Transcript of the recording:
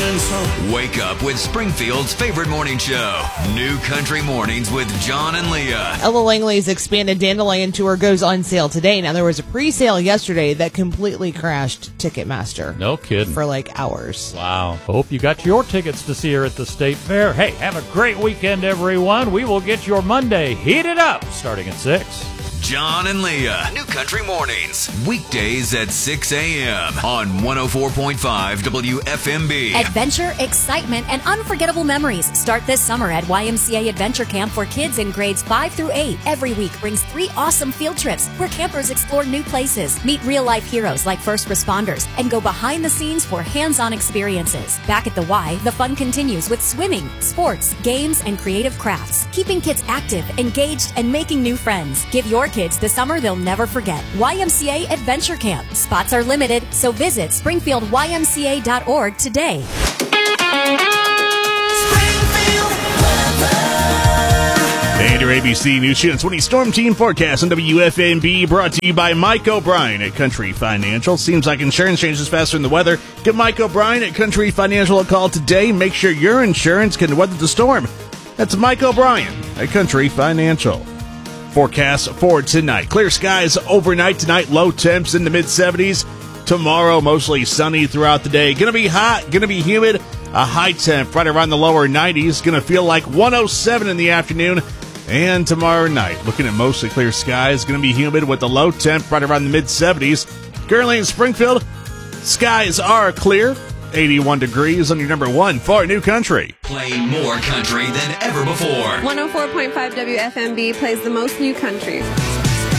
Wake up with Springfield's favorite morning show, New Country Mornings with John and Leah. Ella Langley's expanded Dandelion Tour goes on sale today. Now, there was a pre-sale yesterday that completely crashed Ticketmaster. No kidding. For like hours. Wow. Hope you got your tickets to see her at the State Fair. Hey, have a great weekend, everyone. We will get your Monday heated up starting at 6. John and Leah, New Country Mornings, weekdays at 6 a.m. on 104.5 WFMB. Adventure, excitement, and unforgettable memories start this summer at YMCA Adventure Camp for kids in grades 5 through 8. Every week brings 3 awesome field trips where campers explore new places, meet real-life heroes like first responders, and go behind the scenes for hands-on experiences. Back at the Y, the fun continues with swimming, sports, games, and creative crafts, keeping kids active, engaged, and making new friends. Give your kids the summer they'll never forget. YMCA Adventure Camp. Spots are limited, so visit springfieldymca.org today. And your ABC News Channel 20 Storm Team Forecast on WFMB, brought to you by Mike O'Brien at Country Financial. Seems like insurance changes faster than the weather. Give Mike O'Brien at Country Financial a call today. Make sure your insurance can weather the storm. That's Mike O'Brien at Country Financial. Forecast for tonight. Clear skies overnight tonight. Low temps in the mid-70s. Tomorrow, mostly sunny throughout the day. Going to be hot. Going to be humid. A high temp right around the lower 90s. Going to feel like 107 in the afternoon. And tomorrow night, looking at mostly clear skies. Going to be humid with the low temp right around the mid-70s. Currently in Springfield, skies are clear. 81 degrees on your number 1 for New Country. Playing more country than ever before. 104.5 WFMB plays the most new country.